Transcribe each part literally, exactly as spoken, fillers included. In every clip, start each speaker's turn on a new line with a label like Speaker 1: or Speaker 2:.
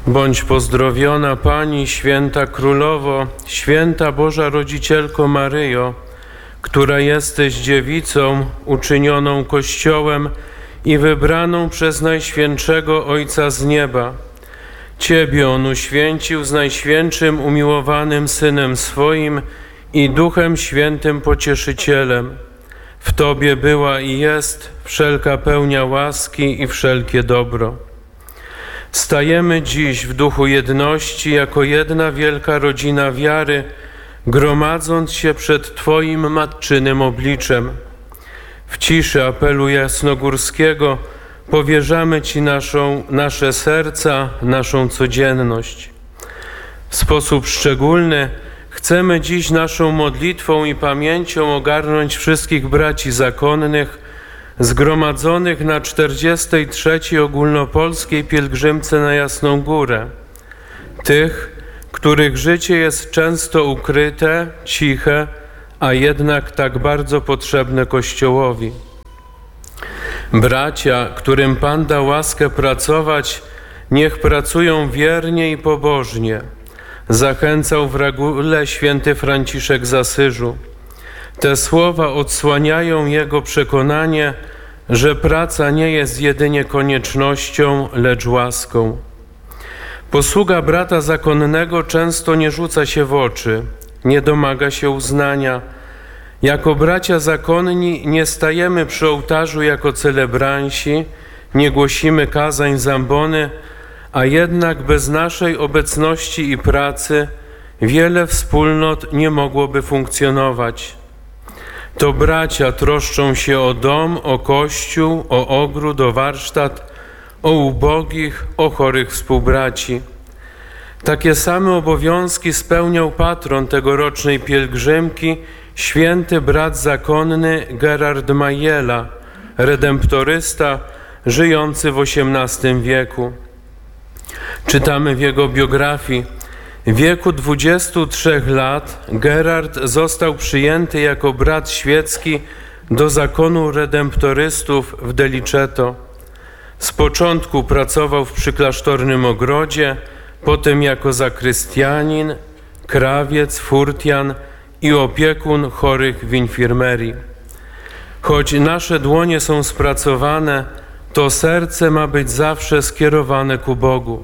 Speaker 1: Bądź pozdrowiona Pani, święta Królowo, święta Boża Rodzicielko Maryjo, która jesteś dziewicą uczynioną Kościołem i wybraną przez Najświętszego Ojca z nieba. Ciebie On uświęcił z Najświętszym umiłowanym Synem swoim i Duchem Świętym Pocieszycielem. W Tobie była i jest wszelka pełnia łaski i wszelkie dobro. Stajemy dziś w duchu jedności jako jedna wielka rodzina wiary, gromadząc się przed Twoim matczynym obliczem. W ciszy apelu jasnogórskiego powierzamy Ci naszą, nasze serca, naszą codzienność. W sposób szczególny chcemy dziś naszą modlitwą i pamięcią ogarnąć wszystkich braci zakonnych zgromadzonych na czterdziestej trzeciej ogólnopolskiej pielgrzymce na Jasną Górę. Tych, których życie jest często ukryte, ciche, a jednak tak bardzo potrzebne Kościołowi. Bracia, którym Pan da łaskę pracować, niech pracują wiernie i pobożnie. Zachęcał w regule święty Franciszek z Asyżu. Te słowa odsłaniają jego przekonanie, że praca nie jest jedynie koniecznością, lecz łaską. Posługa brata zakonnego często nie rzuca się w oczy, nie domaga się uznania. Jako bracia zakonni nie stajemy przy ołtarzu jako celebranci, nie głosimy kazań z ambony, a jednak bez naszej obecności i pracy wiele wspólnot nie mogłoby funkcjonować. To bracia troszczą się o dom, o kościół, o ogród, o warsztat, o ubogich, o chorych współbraci. Takie same obowiązki spełniał patron tegorocznej pielgrzymki, święty brat zakonny Gerard Majela, redemptorysta żyjący w osiemnastym wieku. Czytamy w jego biografii: w wieku dwudziestu trzech lat Gerard został przyjęty jako brat świecki do zakonu redemptorystów w Deliceto. Z początku pracował w przyklasztornym ogrodzie, potem jako zakrystianin, krawiec, furtian i opiekun chorych w infirmerii. Choć nasze dłonie są spracowane, to serce ma być zawsze skierowane ku Bogu.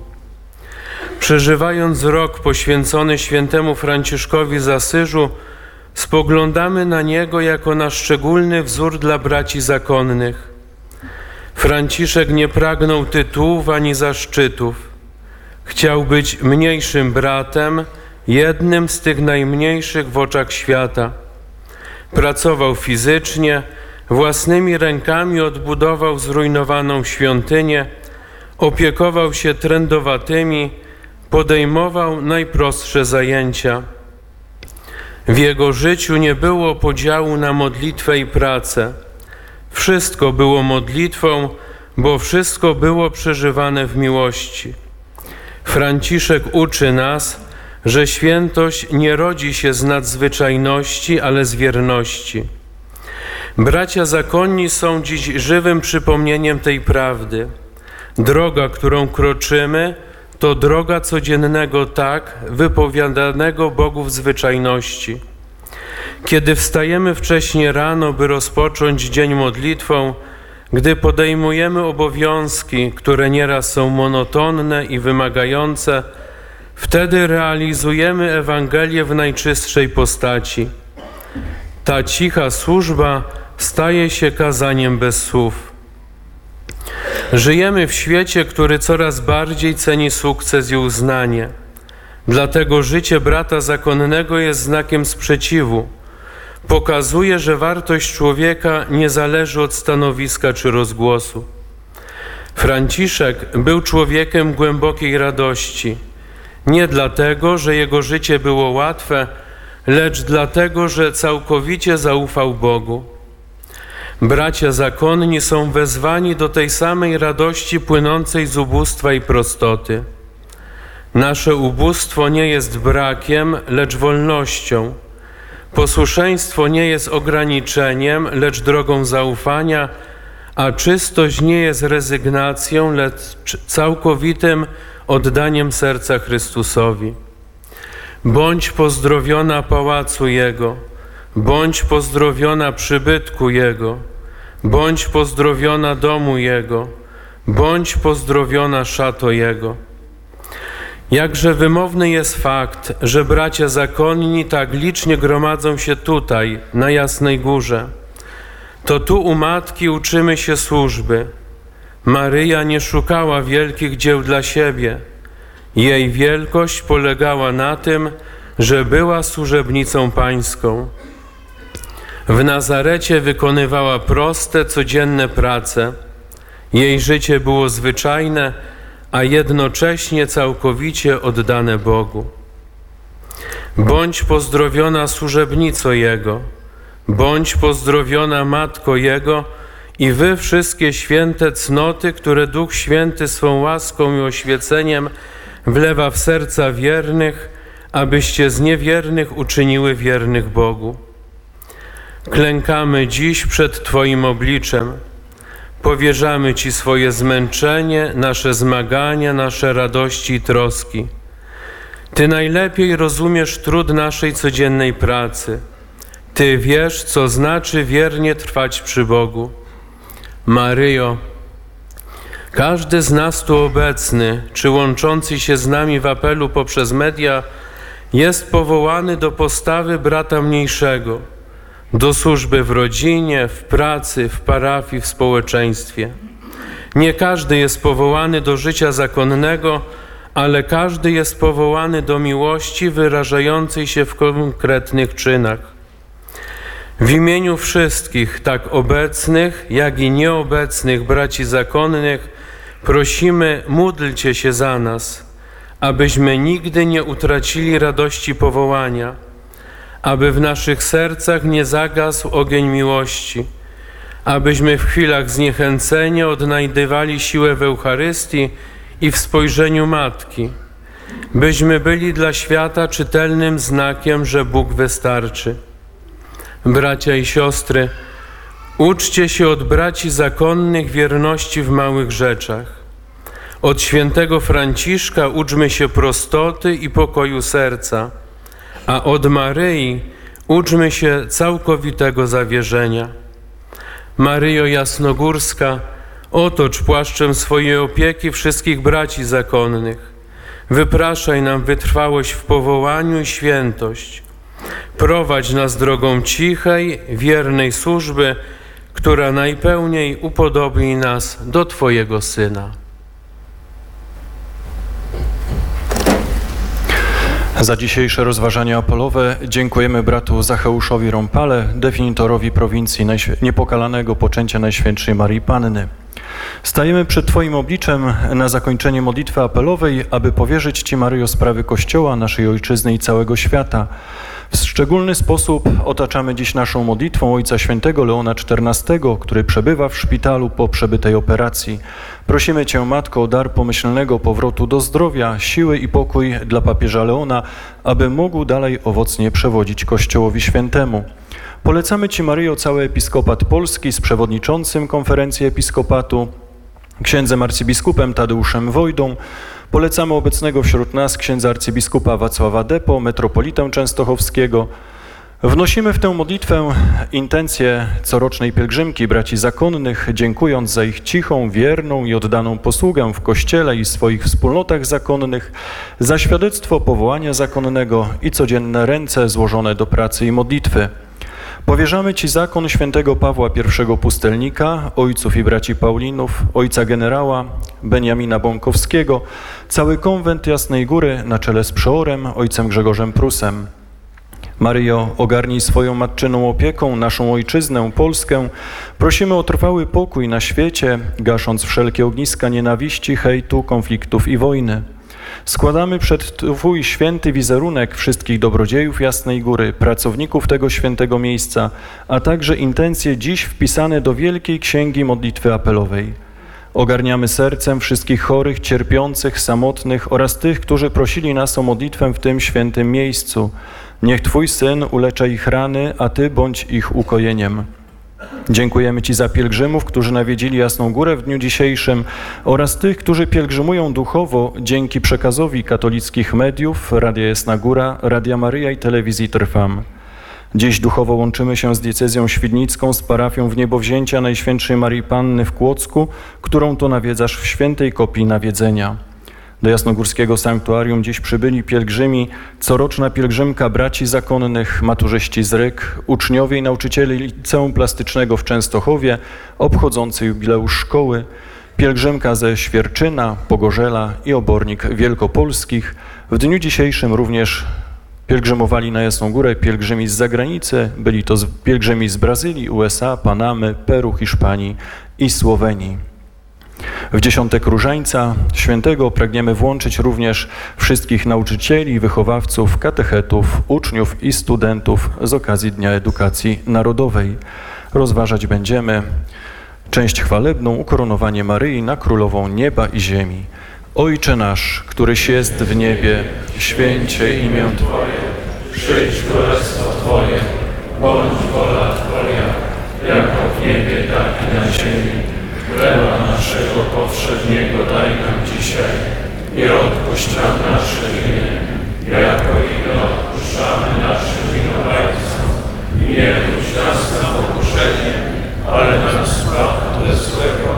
Speaker 1: Przeżywając rok poświęcony świętemu Franciszkowi z Asyżu, spoglądamy na niego jako na szczególny wzór dla braci zakonnych. Franciszek nie pragnął tytułów ani zaszczytów. Chciał być mniejszym bratem, jednym z tych najmniejszych w oczach świata. Pracował fizycznie, własnymi rękami odbudował zrujnowaną świątynię, opiekował się trędowatymi, podejmował najprostsze zajęcia. W jego życiu nie było podziału na modlitwę i pracę. Wszystko było modlitwą, bo wszystko było przeżywane w miłości. Franciszek uczy nas, że świętość nie rodzi się z nadzwyczajności, ale z wierności. Bracia zakonni są dziś żywym przypomnieniem tej prawdy. Droga, którą kroczymy, to droga codziennego tak wypowiadanego Bogu w zwyczajności. Kiedy wstajemy wcześnie rano, by rozpocząć dzień modlitwą, gdy podejmujemy obowiązki, które nieraz są monotonne i wymagające, wtedy realizujemy Ewangelię w najczystszej postaci. Ta cicha służba staje się kazaniem bez słów. Żyjemy w świecie, który coraz bardziej ceni sukces i uznanie. Dlatego życie brata zakonnego jest znakiem sprzeciwu. Pokazuje, że wartość człowieka nie zależy od stanowiska czy rozgłosu. Franciszek był człowiekiem głębokiej radości. Nie dlatego, że jego życie było łatwe, lecz dlatego, że całkowicie zaufał Bogu. Bracia zakonni są wezwani do tej samej radości płynącej z ubóstwa i prostoty. Nasze ubóstwo nie jest brakiem, lecz wolnością. Posłuszeństwo nie jest ograniczeniem, lecz drogą zaufania, a czystość nie jest rezygnacją, lecz całkowitym oddaniem serca Chrystusowi. Bądź pozdrowiona pałacu Jego, bądź pozdrowiona przybytku Jego, bądź pozdrowiona domu Jego, bądź pozdrowiona szato Jego. Jakże wymowny jest fakt, że bracia zakonni tak licznie gromadzą się tutaj, na Jasnej Górze. To tu u Matki uczymy się służby. Maryja nie szukała wielkich dzieł dla siebie. Jej wielkość polegała na tym, że była służebnicą pańską. W Nazarecie wykonywała proste, codzienne prace. Jej życie było zwyczajne, a jednocześnie całkowicie oddane Bogu. Bądź pozdrowiona służebnico Jego, bądź pozdrowiona Matko Jego i wy wszystkie święte cnoty, które Duch Święty swą łaską i oświeceniem wlewa w serca wiernych, abyście z niewiernych uczyniły wiernych Bogu. Klękamy dziś przed Twoim obliczem. Powierzamy Ci swoje zmęczenie, nasze zmagania, nasze radości i troski. Ty najlepiej rozumiesz trud naszej codziennej pracy. Ty wiesz, co znaczy wiernie trwać przy Bogu. Maryjo, każdy z nas tu obecny, czy łączący się z nami w apelu poprzez media, jest powołany do postawy brata mniejszego, do służby w rodzinie, w pracy, w parafii, w społeczeństwie. Nie każdy jest powołany do życia zakonnego, ale każdy jest powołany do miłości wyrażającej się w konkretnych czynach. W imieniu wszystkich, tak obecnych, jak i nieobecnych braci zakonnych, prosimy, módlcie się za nas, abyśmy nigdy nie utracili radości powołania, aby w naszych sercach nie zagasł ogień miłości, abyśmy w chwilach zniechęcenia odnajdywali siłę w Eucharystii i w spojrzeniu Matki, byśmy byli dla świata czytelnym znakiem, że Bóg wystarczy. Bracia i siostry, uczcie się od braci zakonnych wierności w małych rzeczach. Od świętego Franciszka uczmy się prostoty i pokoju serca, a od Maryi uczmy się całkowitego zawierzenia. Maryjo Jasnogórska, otocz płaszczem swojej opieki wszystkich braci zakonnych. Wypraszaj nam wytrwałość w powołaniu i świętość. Prowadź nas drogą cichej, wiernej służby, która najpełniej upodobni nas do Twojego Syna.
Speaker 2: Za dzisiejsze rozważania apelowe dziękujemy bratu Zacheuszowi Rąpale, definitorowi prowincji Niepokalanego Poczęcia Najświętszej Maryi Panny. Stajemy przed Twoim obliczem na zakończenie modlitwy apelowej, aby powierzyć Ci, Maryjo, sprawy Kościoła, naszej Ojczyzny i całego świata. W szczególny sposób otaczamy dziś naszą modlitwą Ojca Świętego Leona czternastego, który przebywa w szpitalu po przebytej operacji. Prosimy Cię, Matko, o dar pomyślnego powrotu do zdrowia, siły i pokój dla papieża Leona, aby mógł dalej owocnie przewodzić Kościołowi Świętemu. Polecamy Ci, Maryjo, cały episkopat polski z przewodniczącym konferencji episkopatu, księdzem arcybiskupem Tadeuszem Wojdą. Polecamy obecnego wśród nas księdza arcybiskupa Wacława Depo, metropolitę częstochowskiego. Wnosimy w tę modlitwę intencję corocznej pielgrzymki braci zakonnych, dziękując za ich cichą, wierną i oddaną posługę w Kościele i swoich wspólnotach zakonnych, za świadectwo powołania zakonnego i codzienne ręce złożone do pracy i modlitwy. Powierzamy Ci zakon świętego Pawła pierwszego Pustelnika, ojców i braci Paulinów, ojca generała Beniamina Bąkowskiego, cały konwent Jasnej Góry na czele z przeorem, ojcem Grzegorzem Prusem. Maryjo, ogarnij swoją matczyną opieką naszą ojczyznę, Polskę. Prosimy o trwały pokój na świecie, gasząc wszelkie ogniska nienawiści, hejtu, konfliktów i wojny. Składamy przed Twój święty wizerunek wszystkich dobrodziejów Jasnej Góry, pracowników tego świętego miejsca, a także intencje dziś wpisane do Wielkiej Księgi Modlitwy Apelowej. Ogarniamy sercem wszystkich chorych, cierpiących, samotnych oraz tych, którzy prosili nas o modlitwę w tym świętym miejscu. Niech Twój Syn ulecza ich rany, a Ty bądź ich ukojeniem. Dziękujemy Ci za pielgrzymów, którzy nawiedzili Jasną Górę w dniu dzisiejszym oraz tych, którzy pielgrzymują duchowo dzięki przekazowi katolickich mediów, Radia Jasna Góra, Radia Maryja i Telewizji Trwam. Dziś duchowo łączymy się z diecezją świdnicką, z parafią Wniebowzięcia Najświętszej Marii Panny w Kłodzku, którą to nawiedzasz w świętej kopii nawiedzenia. Do jasnogórskiego sanktuarium dziś przybyli pielgrzymi, coroczna pielgrzymka braci zakonnych, maturzyści z Ryk, uczniowie i nauczyciele Liceum Plastycznego w Częstochowie, obchodzący jubileusz szkoły, pielgrzymka ze Świerczyna, Pogorzela i Obornik Wielkopolskich. W dniu dzisiejszym również pielgrzymowali na Jasną Górę pielgrzymi z zagranicy, byli to pielgrzymi z Brazylii, U S A, Panamy, Peru, Hiszpanii i Słowenii. W dziesiątek Różańca Świętego pragniemy włączyć również wszystkich nauczycieli, wychowawców, katechetów, uczniów i studentów z okazji Dnia Edukacji Narodowej. Rozważać będziemy część chwalebną, ukoronowanie Maryi na Królową Nieba i Ziemi. Ojcze nasz, któryś jest w niebie, święcie imię Twoje, przyjdź królestwo Twoje, bądź wola Twoja, jako w niebie, tak i na ziemi. Chleba naszego powszedniego daj nam dzisiaj i odpuść nam nasze winy, jako i my odpuszczamy naszym winowajcom. I nie wódź nas na pokuszenie, ale nas zbaw ze złego.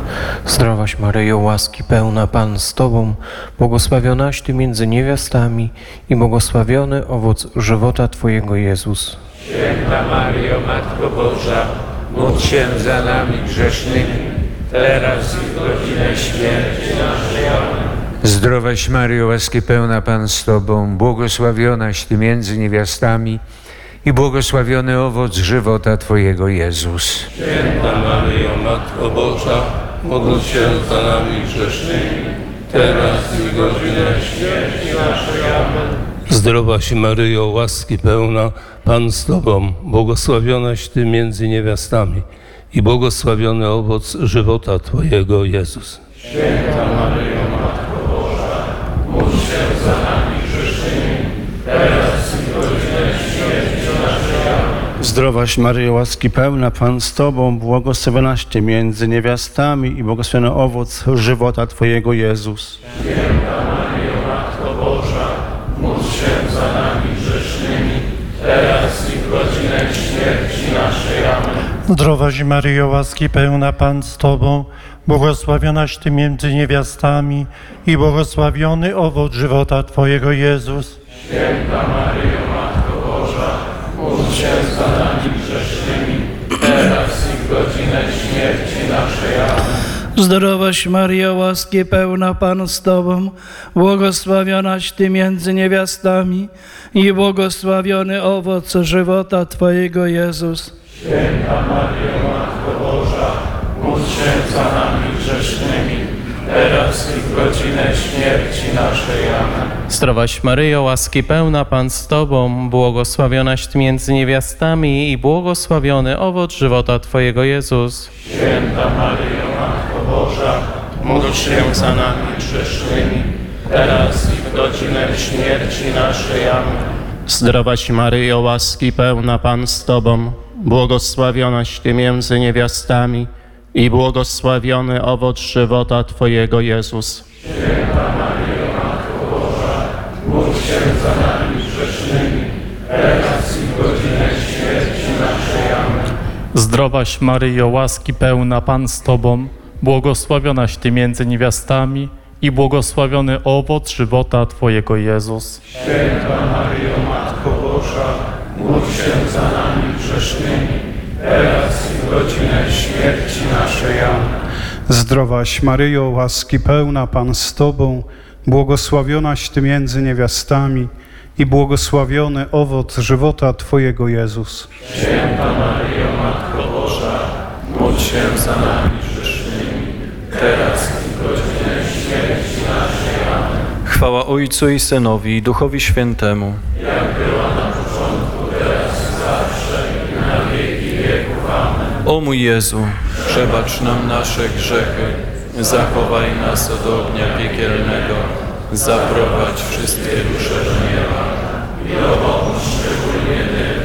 Speaker 3: Zdrowaś Maryjo, łaski pełna, Pan z Tobą, błogosławionaś Ty między niewiastami i błogosławiony owoc żywota Twojego Jezus.
Speaker 4: Święta Maryjo, Matko Boża, módl się za nami grzesznymi, teraz i w godzinę śmierci naszej. Amen.
Speaker 5: Zdrowaś Maryjo, łaski pełna, Pan z Tobą, błogosławionaś Ty między niewiastami i błogosławiony owoc żywota Twojego Jezus.
Speaker 4: Święta Maryjo, Matko Boża, módl się za nami grzesznymi, teraz i w godzinę śmierci naszej. Amen.
Speaker 6: Zdrowaś Maryjo, łaski pełna, Pan z Tobą, błogosławionaś Ty między niewiastami i błogosławiony owoc żywota Twojego Jezus.
Speaker 4: Święta Maryjo, Matko Boża, módl się za nami grzesznymi, teraz i w godzinę śmierci naszej. Amen.
Speaker 7: Zdrowaś Maryjo, łaski pełna, Pan z Tobą, błogosławionaś Ty między niewiastami i błogosławiony owoc żywota Twojego Jezus.
Speaker 4: Święta Maryjo, Matko Boża, módl się za nami grzesznymi, teraz i w godzinę śmierci naszej. Amen.
Speaker 8: Zdrowaś Maryjo, łaski pełna, Pan z Tobą, błogosławionaś Ty między niewiastami i błogosławiony owoc żywota Twojego Jezus.
Speaker 4: Święta Maryjo, Matko Boża, módl się za nami grzesznymi, teraz i w godzinę śmierci naszej. Amen.
Speaker 9: Zdrowaś Maryjo, łaski pełna, Pan z Tobą, błogosławionaś Ty między niewiastami i błogosławiony owoc żywota Twojego Jezus.
Speaker 4: Święta Maryjo, Matko Boża, módl się za nami grzesznymi, teraz i w godzinę śmierci naszej. Amen.
Speaker 10: Zdrowaś Maryjo, łaski pełna, Pan z Tobą, błogosławionaś Ty między niewiastami i błogosławiony owoc żywota Twojego Jezus.
Speaker 4: Święta Maryjo, Matko Boża, módl się za nami grzesznymi, teraz i w godzinę śmierci naszej. Amen.
Speaker 10: Zdrowaś Maryjo, łaski pełna, Pan z Tobą, błogosławionaś Ty między niewiastami i błogosławiony owoc żywota Twojego Jezus.
Speaker 4: Święta Maryjo, Matko Boża, módl się za nami grzesznymi, teraz i w godzinę śmierci naszej. Amen.
Speaker 11: Zdrowaś Maryjo, łaski pełna, Pan z Tobą, błogosławionaś Ty między niewiastami i błogosławiony owoc żywota Twojego Jezus.
Speaker 4: Święta Maryjo, Matko Boża, módl się za nami grzesznymi, teraz i w godzinę śmierci naszej. Amen.
Speaker 12: Zdrowaś Maryjo, łaski pełna, Pan z Tobą, błogosławionaś Ty między niewiastami i błogosławiony owoc żywota Twojego Jezus.
Speaker 4: Święta Maryjo, Matko Boża, módl się za nami grzesznymi, teraz i w godzinę śmierci naszej. Amen.
Speaker 2: Chwała Ojcu i Synowi i Duchowi Świętemu.
Speaker 4: Jak była na początku, teraz i zawsze, i na wieki wieków. Amen.
Speaker 2: O mój Jezu, przebacz nam nasze grzechy, zachowaj nas od ognia piekielnego, zaprowadź wszystkie dusze do nieba i dopomóż szczególnie tym,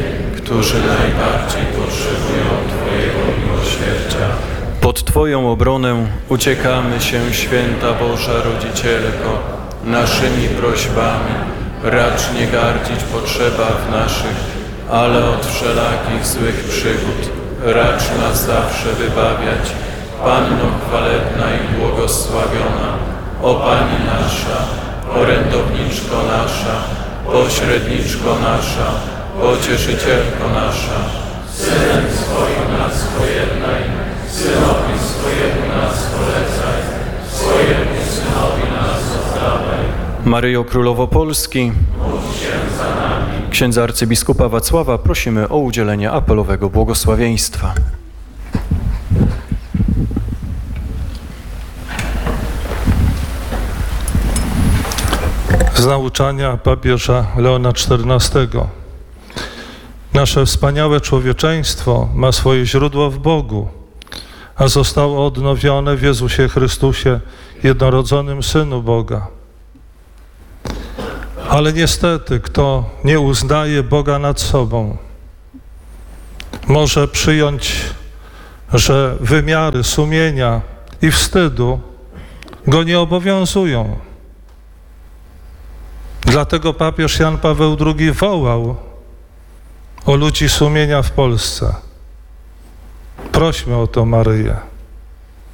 Speaker 2: którzy najbardziej potrzebują Twojego miłosierdzia. Pod Twoją obronę uciekamy się, Święta Boża Rodzicielko, naszymi prośbami. Racz nie gardzić potrzebach naszych, ale od wszelakich złych przygód racz nas zawsze wybawiać. Panno chwalebna i błogosławiona, o Pani nasza, orędowniczko nasza, pośredniczko nasza, pocieszycielko nasza, Synem swoim nas pojednaj, Synowi swojemu nas polecaj, swojemu Synowi nas oddawaj. Maryjo Królowo Polski, módl się za nami. Księdza arcybiskupa Wacława prosimy o udzielenie apelowego błogosławieństwa.
Speaker 13: Z nauczania papieża Leona czternastego. Nasze wspaniałe człowieczeństwo ma swoje źródło w Bogu, a zostało odnowione w Jezusie Chrystusie, jednorodzonym Synu Boga. Ale niestety, kto nie uznaje Boga nad sobą, może przyjąć, że wymiary sumienia i wstydu go nie obowiązują. Dlatego papież Jan Paweł drugi wołał o ludzi sumienia w Polsce. Prośmy o to Maryję.